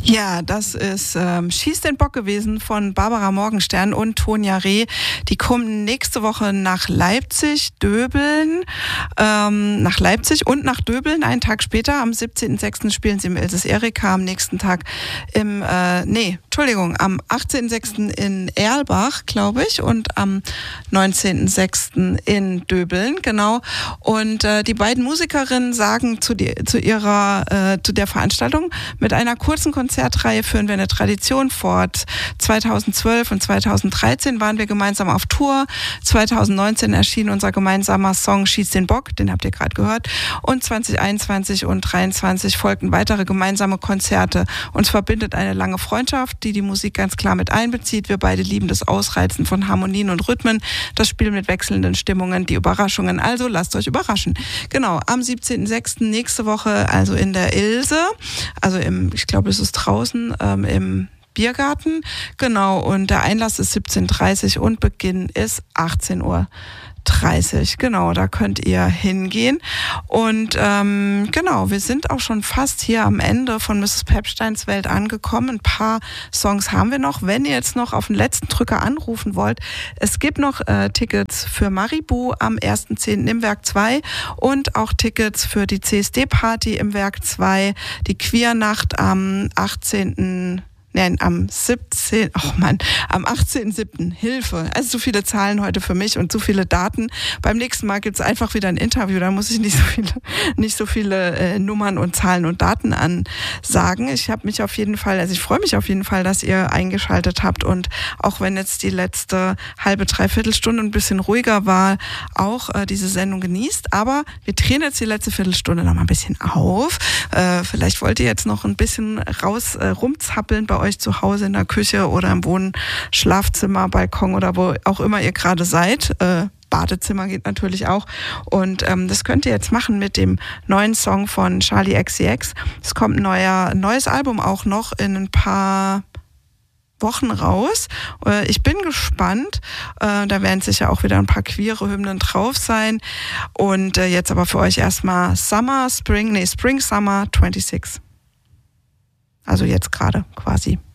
Ja, das ist Schieß den Bock gewesen von Barbara Morgenstern und Tonja Reh. Die kommen nächste Woche nach Leipzig, Döbeln, nach Leipzig und nach Döbeln. Einen Tag später, am 17.06. spielen sie im Ilses Erika, am nächsten Tag am 18.06. in Erlbach, glaube ich, und am 19.06. in Döbeln, genau. Und die beiden Musikerinnen sagen zu der Veranstaltung: mit einer kurzen Konzertreihe führen wir eine Tradition fort. 2012 und 2013 waren wir gemeinsam auf Tour. 2019 erschien unser gemeinsamer Song Schieß den Bock, den habt ihr gerade gehört. Und 2021 und 2023 folgten weitere gemeinsame Konzerte. Uns verbindet eine lange Freundschaft, die Musik ganz klar mit einbezieht. Wir beide lieben das Ausreizen von Harmonien und Rhythmen, das Spiel mit wechselnden Stimmungen, die Überraschungen. Also lasst euch überraschen. Genau, am 17.06. nächste Woche, also in der Ilse, also ich glaube, es ist draußen im Biergarten. Genau, und der Einlass ist 17.30 Uhr und Beginn ist 18.30 Uhr. Genau, da könnt ihr hingehen. Und genau, wir sind auch schon fast hier am Ende von Mrs. Pepsteins Welt angekommen. Ein paar Songs haben wir noch. Wenn ihr jetzt noch auf den letzten Drücker anrufen wollt, es gibt noch Tickets für Maribu am 1.10. im Werk 2 und auch Tickets für die CSD-Party im Werk 2, die Queernacht am 18.7. Am 18.7. Hilfe. Also so viele Zahlen heute für mich und so viele Daten. Beim nächsten Mal gibt's einfach wieder ein Interview, da muss ich nicht so viele Nummern und Zahlen und Daten ansagen. Ich freue mich auf jeden Fall, dass ihr eingeschaltet habt, und auch wenn jetzt die letzte halbe, dreiviertel Stunde ein bisschen ruhiger war, auch diese Sendung genießt. Aber wir drehen jetzt die letzte Viertelstunde noch mal ein bisschen auf. Vielleicht wollt ihr jetzt noch ein bisschen rumzappeln bei euch zu Hause in der Küche oder im Schlafzimmer, Balkon oder wo auch immer ihr gerade seid. Badezimmer geht natürlich auch. Und das könnt ihr jetzt machen mit dem neuen Song von Charli XCX. Es kommt ein neues Album auch noch in ein paar Wochen raus. Ich bin gespannt. Da werden sicher auch wieder ein paar queere Hymnen drauf sein. Und jetzt aber für euch erstmal Spring Summer 26. Also jetzt gerade quasi.